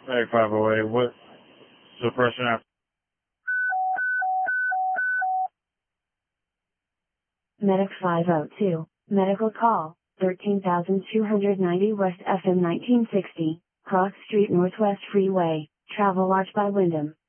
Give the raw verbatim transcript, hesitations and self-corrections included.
Medic five oh eight, what's the person after? Medic five oh two, medical call, thirteen thousand two hundred ninety West F M nineteen sixty, Cross Street Northwest Freeway, Travelodge by Wyndham.